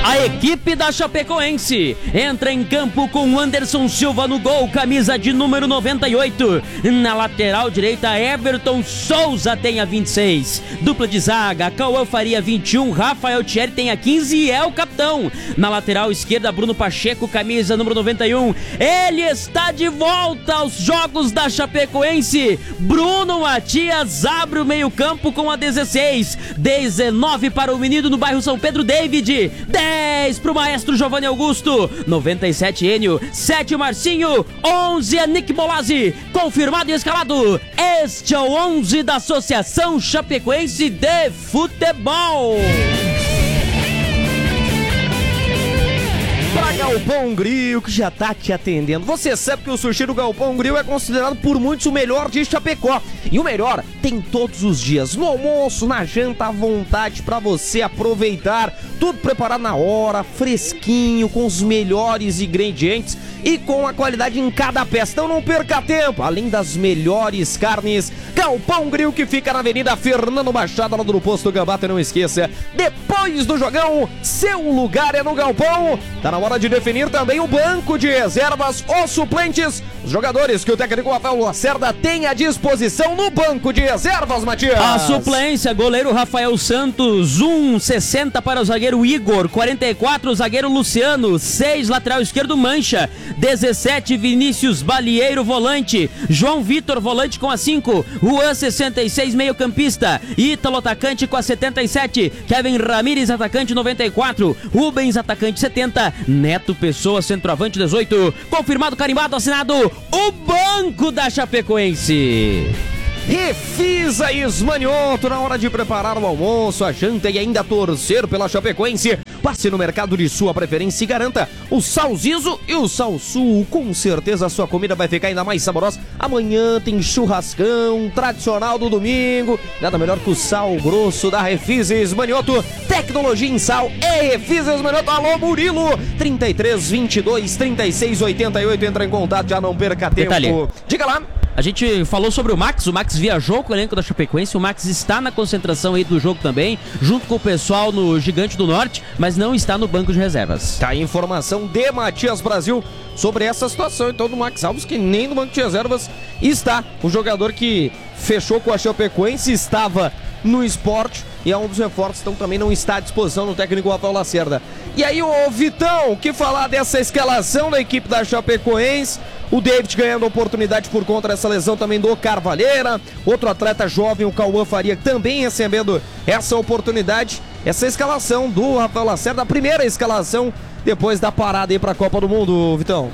A equipe da Chapecoense entra em campo com Anderson Silva no gol, camisa de número 98. Na lateral direita, Everton Souza tem a 26. Dupla de zaga, Cauã Faria 21, Rafael Thierry tem a 15 e é o capitão. Na lateral esquerda, Bruno Pacheco, camisa número 91. Ele está de volta aos jogos da Chapecoense. Bruno Matias abre o meio campo com a 16. 19 para o menino no bairro São Pedro, David. 10 para o maestro Giovanni Augusto. 97 Enio. 7 Marcinho. 11 é Nick Bolazzi. Confirmado e escalado. Este é o 11 da Associação Chapecoense de Futebol. Para Galpão Grill, que já tá te atendendo. Você sabe que o sushi do Galpão Grill é considerado por muitos o melhor de Chapecó. E o melhor tem todos os dias, no almoço, na janta, à vontade para você aproveitar. Tudo preparado na hora, fresquinho, com os melhores ingredientes e com a qualidade em cada peça. Então não perca tempo. Além das melhores carnes, Galpão Grill, que fica na Avenida Fernando Machado, lá do Posto Gambata. Não esqueça, depois do jogão, seu lugar é no Galpão. Tá na hora de definir também o banco de reservas, os suplentes, os jogadores que o técnico Rafael Lacerda tem à disposição no banco de reservas, Matias. A suplência, goleiro Rafael Santos, 1,60 para o zagueiro Igor, 44 o zagueiro Luciano, 6 lateral esquerdo Mancha, 17 Vinícius Balieiro volante, João Vitor volante com a 5, Juan 66 meio campista, Ítalo atacante com a 77, Kevin Ramírez atacante 94, Rubens atacante 70, Neto Pessoa centroavante 18, confirmado, carimbado, assinado o banco da Chapecoense. Refisa Ismanioto na hora de preparar o almoço, a janta e ainda torcer pela Chapecoense. Passe no mercado de sua preferência e garanta o Sal Zizo e o Sal Sul. Com certeza a sua comida vai ficar ainda mais saborosa. Amanhã tem churrascão tradicional do domingo. Nada melhor que o sal grosso da Refisa Ismanioto. Tecnologia em sal é Refisa Ismanioto. Alô, Murilo, 33 22 36 88. Entra em contato, já não perca tempo. Detalhe. Diga lá. A gente falou sobre o Max viajou com o elenco da Chapecoense, o Max está na concentração aí do jogo também, junto com o pessoal no Gigante do Norte, mas não está no banco de reservas. Tá a informação de Matias Brasil sobre essa situação, então, do Max Alves, que nem no banco de reservas está. O jogador que fechou com a Chapecoense estava no Sport e é um dos reforços, então também não está à disposição do técnico Rafael Lacerda. E aí, ô Vitão, o que falar dessa escalação da equipe da Chapecoense? O David ganhando oportunidade por conta dessa lesão também do Carvalheira. Outro atleta jovem, o Cauã Faria, também recebendo essa oportunidade. Essa escalação do Rafael Lacerda, a primeira escalação depois da parada aí para a Copa do Mundo, Vitão.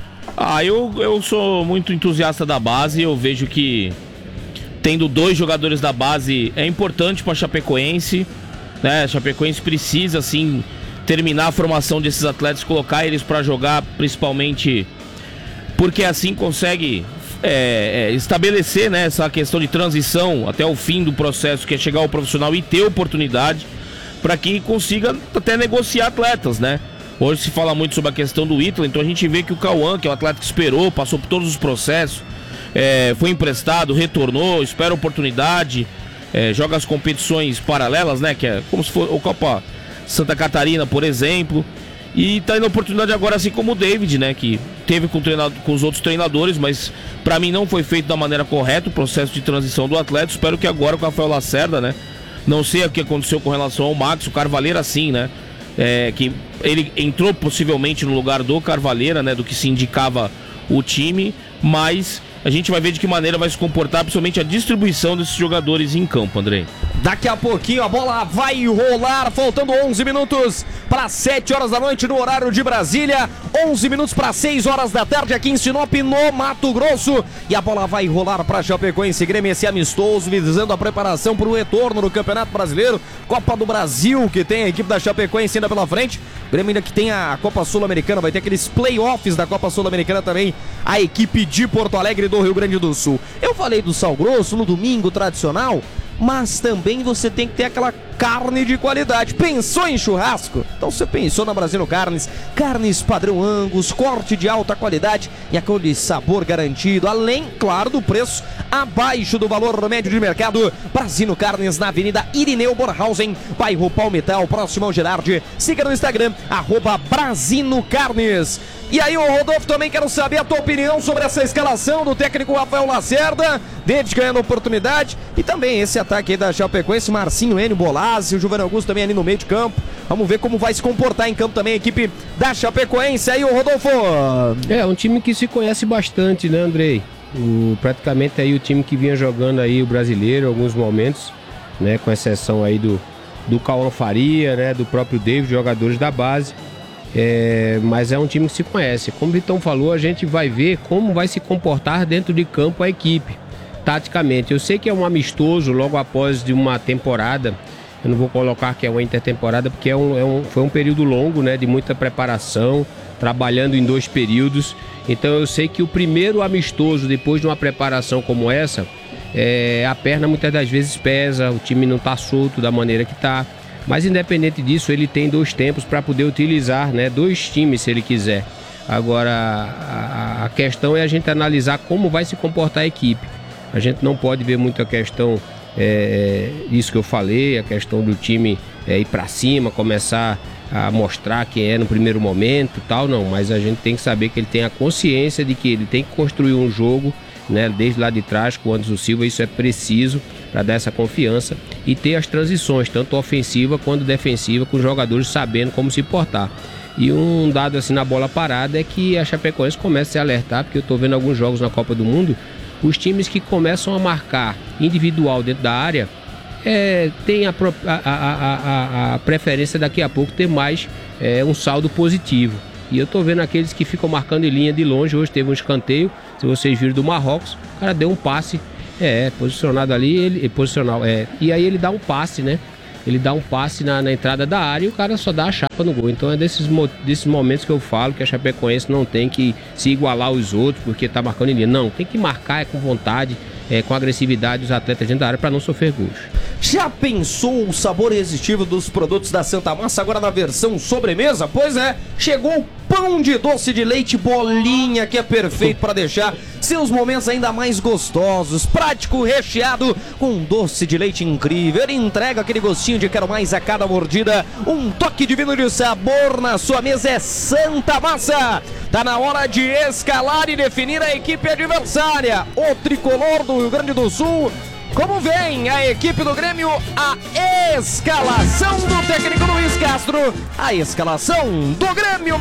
Eu sou muito entusiasta da base. Eu vejo que tendo 2 jogadores da base é importante para a Chapecoense, né? A Chapecoense precisa, assim, terminar a formação desses atletas, colocar eles para jogar, principalmente porque assim consegue estabelecer, né, essa questão de transição até o fim do processo, que é chegar ao profissional e ter oportunidade para que consiga até negociar atletas, né? Hoje se fala muito sobre a questão do Ítalo, então a gente vê que o Cauã, que é um atleta que esperou, passou por todos os processos, foi emprestado, retornou, espera oportunidade, joga as competições paralelas, né, que é como se fosse o Copa Santa Catarina, por exemplo, e tá indo a oportunidade agora, assim como o David, né, que teve com os outros treinadores, mas pra mim não foi feito da maneira correta o processo de transição do atleta. Espero que agora com o Rafael Lacerda, né, não sei o que aconteceu com relação ao Max, o Carvalheira sim, né, que ele entrou possivelmente no lugar do Carvalheira, né, do que se indicava o time, mas a gente vai ver de que maneira vai se comportar, principalmente a distribuição desses jogadores em campo, Andrei. Daqui a pouquinho a bola vai rolar, faltando 11 minutos para 7 horas da noite no horário de Brasília, 11 minutos para 6 horas da tarde aqui em Sinop, no Mato Grosso, e a bola vai rolar para Chapecoense Grêmio, esse amistoso, visando a preparação para o retorno do Campeonato Brasileiro, Copa do Brasil, que tem a equipe da Chapecoense ainda pela frente. O Grêmio ainda que tem a Copa Sul-Americana, vai ter aqueles playoffs da Copa Sul-Americana também, a equipe de Porto Alegre do Rio Grande do Sul. Eu falei do sal grosso no domingo tradicional, mas também você tem que ter aquela carne de qualidade. Pensou em churrasco? Então você pensou na Brasino Carnes. Carnes padrão Angus, corte de alta qualidade e aquele sabor garantido, além, claro, do preço abaixo do valor médio de mercado. Brasino Carnes na Avenida Irineu Borhausen, bairro Palmital, próximo ao Gerardi. Siga no Instagram, @Brasino Carnes. E aí, Rodolfo, também quero saber a tua opinião sobre essa escalação do técnico Rafael Lacerda, desde ganhando oportunidade, e também esse ataque aí da Chapecoense, Marcinho, Enio, Bolazzi, o Giovanni Augusto também ali no meio de campo. Vamos ver como vai se comportar em campo também a equipe da Chapecoense. Aí, Rodolfo. É um time que se conhece bastante, né, Andrei? Praticamente aí o time que vinha jogando aí o brasileiro em alguns momentos, né, com exceção aí do Cauã Faria, né, do próprio David, jogadores da base. Mas é um time que se conhece. Como o Vitão falou, a gente vai ver como vai se comportar dentro de campo a equipe, taticamente. Eu sei que é um amistoso logo após de uma temporada. Eu não vou colocar que é uma intertemporada, porque foi um período longo, né, de muita preparação, trabalhando em 2 períodos. Então eu sei que o primeiro amistoso, depois de uma preparação como essa, a perna muitas das vezes pesa, o time não está solto da maneira que está. Mas independente disso, ele tem 2 tempos para poder utilizar, né, 2 times se ele quiser. Agora, a questão é a gente analisar como vai se comportar a equipe. A gente não pode ver muito a questão, isso que eu falei, a questão do time ir para cima, começar a mostrar quem é no primeiro momento, tal, não. Mas a gente tem que saber que ele tem a consciência de que ele tem que construir um jogo, né, desde lá de trás com o Anderson Silva. Isso é preciso para dar essa confiança e ter as transições, tanto ofensiva quanto defensiva, com os jogadores sabendo como se portar. E um dado assim na bola parada é que a Chapecoense começa a se alertar, porque eu estou vendo alguns jogos na Copa do Mundo, os times que começam a marcar individual dentro da área tem a preferência daqui a pouco ter mais um saldo positivo. E eu tô vendo aqueles que ficam marcando em linha de longe. Hoje teve um escanteio, se vocês viram, do Marrocos, o cara deu um passe, posicionado ali, e aí ele dá um passe, né? Ele dá um passe na entrada da área e o cara só dá a chapa no gol. Então é desses momentos que eu falo que a Chapecoense não tem que se igualar aos outros porque tá marcando em linha. Não, tem que marcar com vontade, com agressividade os atletas dentro da área para não sofrer gols. Já pensou o sabor irresistível dos produtos da Santa Massa agora na versão sobremesa? Pois é, chegou o pão de doce de leite bolinha, que é perfeito para deixar seus momentos ainda mais gostosos. Prático, recheado com doce de leite incrível. Ele entrega aquele gostinho de quero mais a cada mordida. Um toque divino de sabor na sua mesa é Santa Massa. Tá na hora de escalar e definir a equipe adversária. O tricolor do Rio Grande do Sul. Como vem a equipe do Grêmio? A escalação do técnico Luiz Castro. A escalação do Grêmio.